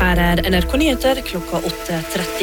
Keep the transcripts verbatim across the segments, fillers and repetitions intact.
Her er N R K Nyheter klokka åtte tretti.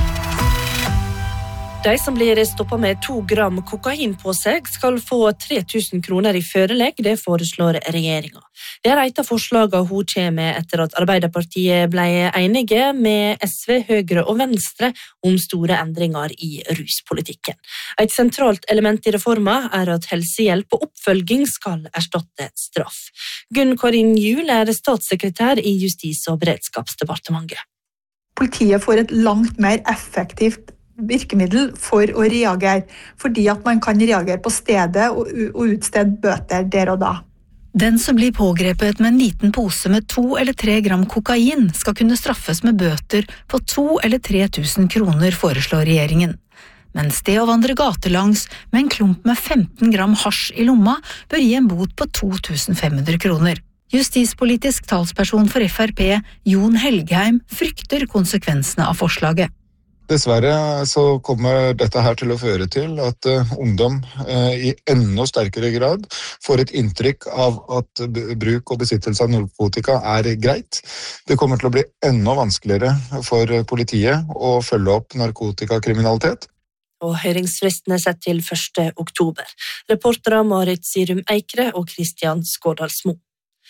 De som blir stoppet med to gram kokain på seg skal få tre tusen kroner i førelegg, det foreslår regjeringen. Det er et av forslagene hun kommer med etter at Arbeiderpartiet ble enige med S V, Høyre og Venstre om store endringer i ruspolitikken. Et sentralt element i reformen er at helsehjelp og oppfølging skal erstatte straff. Gunn Karin Juel er statssekretær i Justis- og beredskapsdepartementet. Politiet får et langt mer effektivt virkemiddel for å reagere, fordi at man kan reagere på stedet og, og utstede bøter der og da. Den som blir pågrepet med en liten pose med to eller tre gram kokain skal kunne straffes med bøter på to eller tre tusen kroner, foreslår regjeringen. Mens det å vandre gatelangs med en klump med femten gram hasj i lomma bør gi en bot på to tusen fem hundre kroner. Justispolitisk talsperson for F R P, Jon Helgheim, frykter konsekvensene av forslaget. Dessverre så kommer dette her til å føre til at uh, ungdom uh, i enda sterkere grad får et inntrykk av at bruk og besittelse av narkotika er greit. Det kommer til å bli enda vanskeligere for politiet å følge opp narkotikakriminalitet. Og høringsfristen er sett til første oktober. Reportere Marit Sirum Eikre og Kristian Skårdalsmo.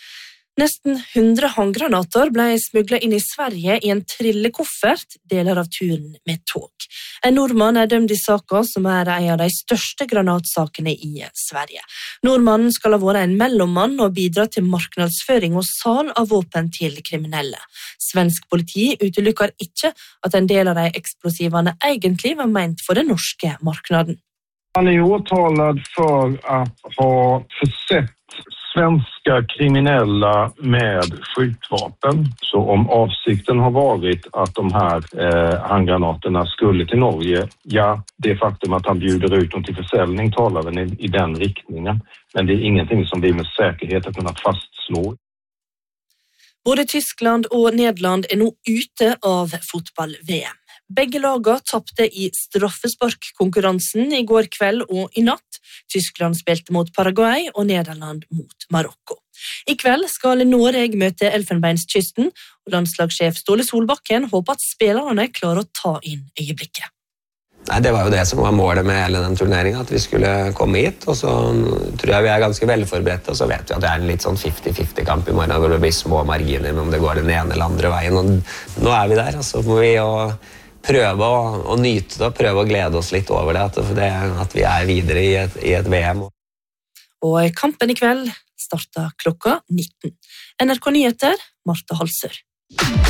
Nesten hundre håndgranater ble smuglet inn i Sverige i en trillekoffert deler av turen med tog. En nordmann er dømt i saken, som er en av de største granatsakene i Sverige. Nordmannen skal ha vært en mellommann og bidra til marknadsføring og salg av våpen til kriminelle. Svensk politi utelukker ikke at en del av de eksplosivene egentlig var ment for den norske marknaden. Han är åtalad för att ha försett svenska kriminella med skjutvapen. Så om avsikten har varit att de här eh, handgranaterna skulle till Norge, ja, det faktum att han bjuder ut dem till försäljning talar väl i, i den riktningen. Men det är ingenting som vi med säkerhet har kunnat fastslå. Både Tyskland og Nederland er nå ute av fotball-V M. Begge lagene tappte i straffesparkkonkurransen i går kveld og i natt. Tyskland spilte mot Paraguay og Nederland mot Marokko. I kveld skal Norge møte Elfenbenskysten, og landslagssjef Ståle Solbakken håper at spillerne klarer å ta inn øyeblikket. Nei, det var jo det som var målet med hele den turneringen, at vi skulle komme hit, og så tror jeg vi er ganske velforberedte, og så vet vi at det er en litt sånn fifty-fifty-kamp i morgen, hvor det blir små marginer, om det går den ene eller andre veien, og nå er vi der, og så må vi jo prøve å, å nyte det, og prøve å glede oss litt over det, at, det, at vi er videre i et, i et V M. Og kampen i kveld starter klokka nitten. N R K Nyheter, Marte Halsør.